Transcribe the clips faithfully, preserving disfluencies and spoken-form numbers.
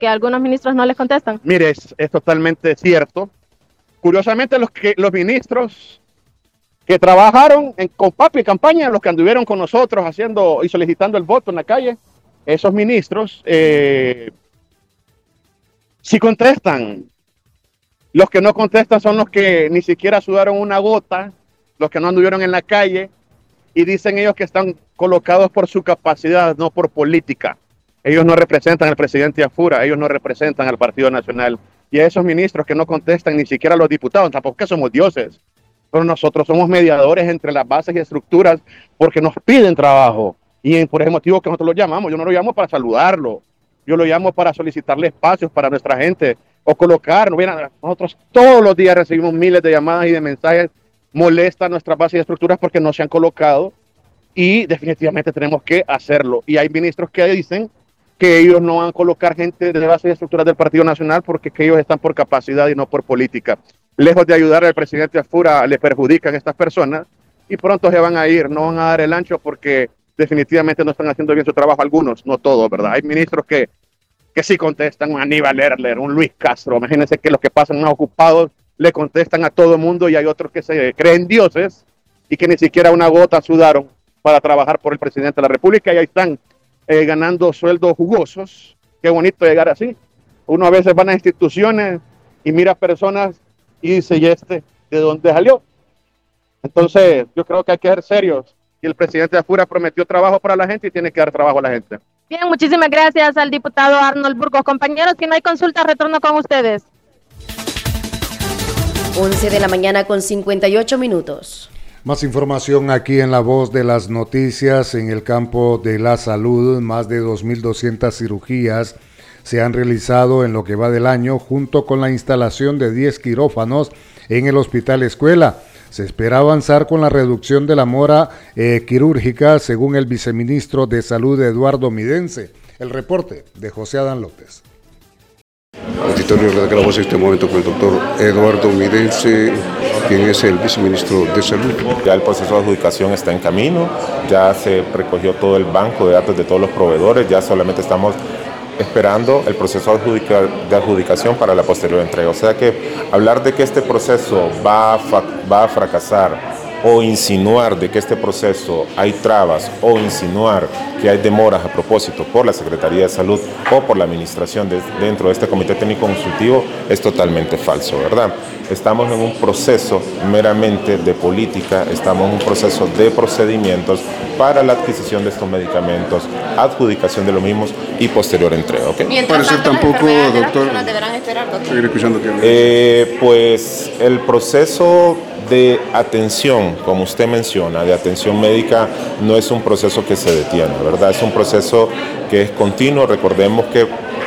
que algunos ministros no les contestan. Mire, es, es totalmente cierto. Curiosamente, los, que, los ministros que trabajaron en, con Papi campaña, los que anduvieron con nosotros haciendo y solicitando el voto en la calle, esos ministros eh, sí contestan. Los que no contestan son los que ni siquiera sudaron una gota, los que no anduvieron en la calle, y dicen ellos que están colocados por su capacidad, no por política. Ellos no representan al presidente Yafura, ellos no representan al Partido Nacional. Y a esos ministros que no contestan ni siquiera a los diputados, tampoco que somos dioses, pero nosotros somos mediadores entre las bases y estructuras porque nos piden trabajo. Y por ese motivo que nosotros lo llamamos, yo no lo llamo para saludarlo, yo lo llamo para solicitarle espacios para nuestra gente o colocar. Nosotros todos los días recibimos miles de llamadas y de mensajes, molesta nuestras bases y estructuras porque no se han colocado y definitivamente tenemos que hacerlo. Y hay ministros que dicen que ellos no van a colocar gente de bases y estructuras del Partido Nacional porque que ellos están por capacidad y no por política. Lejos de ayudar al presidente Yafura, le perjudican a estas personas y pronto se van a ir, no van a dar el ancho porque definitivamente no están haciendo bien su trabajo algunos, no todos, ¿verdad? Hay ministros que, que sí contestan, un Aníbal Erler, un Luis Castro, imagínense que los que pasan más ocupados le contestan a todo el mundo y hay otros que se creen dioses y que ni siquiera una gota sudaron para trabajar por el presidente de la República y ahí están eh, ganando sueldos jugosos. Qué bonito llegar así. Uno a veces va a instituciones y mira personas y dice, ¿y este de dónde salió? Entonces yo creo que hay que ser serios y el presidente de Yafura prometió trabajo para la gente y tiene que dar trabajo a la gente. Bien, muchísimas gracias al diputado Arnold Burgos. Compañeros, si no hay consulta, retorno con ustedes. once de la mañana con cincuenta y ocho minutos. Más información aquí en La Voz de las Noticias. En el campo de la salud, más de dos mil doscientas cirugías se han realizado en lo que va del año, junto con la instalación de diez quirófanos en el Hospital Escuela. Se espera avanzar con la reducción de la mora eh, quirúrgica, según el viceministro de Salud, Eduardo Midense. El reporte de José Adán López. Auditorio de la Voz en este momento con el doctor Eduardo Midense, quien es el viceministro de Salud. Ya el proceso de adjudicación está en camino, ya se recogió todo el banco de datos de todos los proveedores, ya solamente estamos esperando el proceso de adjudicación para la posterior entrega. O sea que hablar de que este proceso va a, va a fracasar o insinuar de que este proceso hay trabas o insinuar que hay demoras a propósito por la Secretaría de Salud o por la administración de, dentro de este comité técnico consultivo es totalmente falso, ¿verdad? Estamos en un proceso meramente de política, estamos en un proceso de procedimientos para la adquisición de estos medicamentos, adjudicación de los mismos y posterior entrega, ¿ok? Para ser tampoco, doctor, deberán esperar, doctor. Seguir escuchando que... Eh, pues el proceso de atención, como usted menciona, de atención médica, no es un proceso que se detiene, ¿verdad? Es un proceso que es continuo. Recordemos que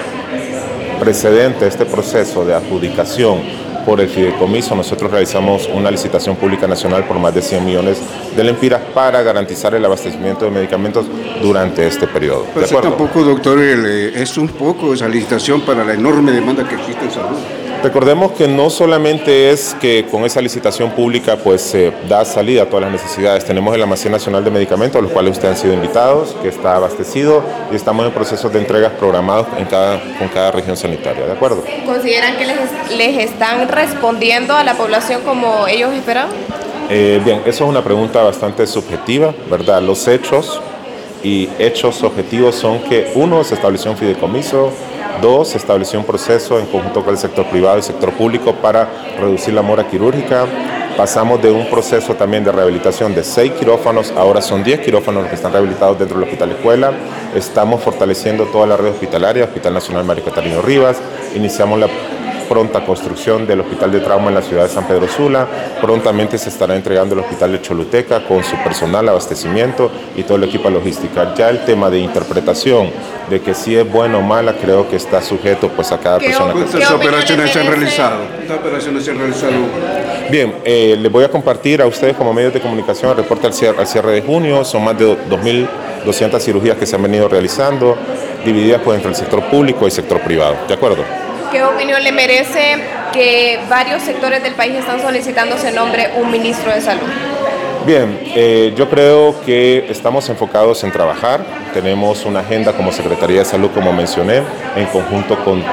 precedente a este proceso de adjudicación por el fideicomiso, nosotros realizamos una licitación pública nacional por más de cien millones de lempiras para garantizar el abastecimiento de medicamentos durante este periodo. Pero sí, tampoco, doctor, el, es un poco esa licitación para la enorme demanda que existe en salud. Recordemos que no solamente es que con esa licitación pública pues se eh, da salida a todas las necesidades. Tenemos el Almacén Nacional de Medicamentos, a los cuales ustedes han sido invitados, que está abastecido y estamos en procesos de entregas programados en cada, con cada región sanitaria, ¿de acuerdo? ¿Consideran que les, les están respondiendo a la población como ellos esperaban? Eh, bien, eso es una pregunta bastante subjetiva, ¿verdad? Los hechos y hechos objetivos son que, uno, se estableció un fideicomiso. Dos, se estableció un proceso en conjunto con el sector privado y el sector público para reducir la mora quirúrgica. Pasamos de un proceso también de rehabilitación de seis quirófanos, ahora son diez quirófanos los que están rehabilitados dentro del Hospital Escuela. Estamos fortaleciendo toda la red hospitalaria, Hospital Nacional Mario Catalino Rivas. Iniciamos la pronta construcción del Hospital de Trauma en la ciudad de San Pedro Sula. Prontamente se estará entregando el Hospital de Choluteca con su personal, abastecimiento y todo el equipo de logística. Ya el tema de interpretación de que si es buena o mala, creo que está sujeto pues a cada persona. ¿Cuántas operaciones se han realizado? ¿Cuántas operaciones se han realizado? Bien, eh, les voy a compartir a ustedes como medios de comunicación el reporte al cierre, al cierre de junio. Son más de dos mil doscientas cirugías que se han venido realizando, divididas pues entre el sector público y el sector privado. ¿De acuerdo? ¿Qué opinión le merece que varios sectores del país están solicitando se nombre un ministro de salud? Bien, eh, yo creo que estamos enfocados en trabajar. Tenemos una agenda como Secretaría de Salud, como mencioné, en conjunto con